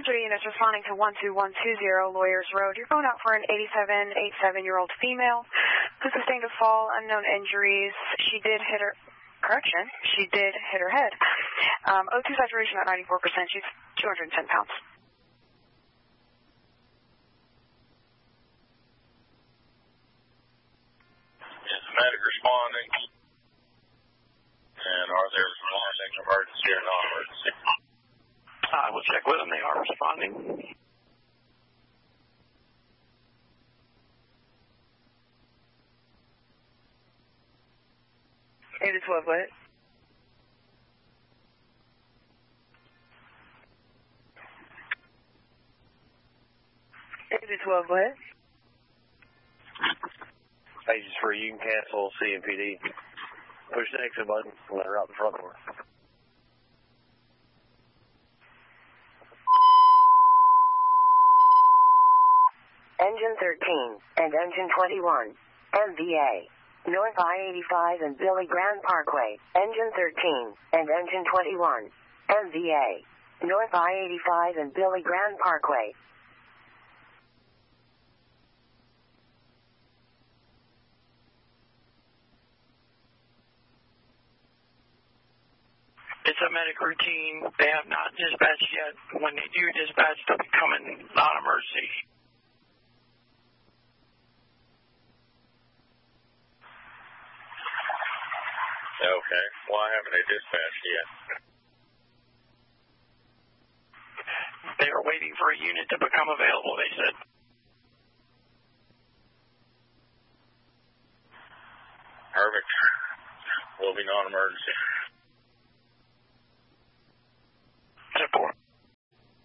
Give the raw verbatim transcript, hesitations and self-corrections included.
three units responding to one two one two zero Lawyers Road. You're going out for an eighty-seven, eighty-seven-year-old female who sustained a fall, unknown injuries. She did hit her, correction, she did hit her head. Um, O two saturation at ninety-four percent. She's two hundred ten pounds. Is the medic responding? And are they responding emergency or non-emergency? I will check with them. They are responding. eight to twelve, what? eight to twelve, what? Pages free, you can cancel C M P D. Push the exit button and let her out the front door. Engine thirteen and Engine twenty-one, M V A, North I eighty-five and Billy Graham Parkway. Engine thirteen and Engine twenty-one, M V A, North I eighty-five and Billy Graham Parkway. It's a medic routine. They have not dispatched yet. When they do dispatch, they'll be coming non-emergency. Okay. Why haven't they dispatched yet? They are waiting for a unit to become available, they said. Perfect. Will be non-emergency.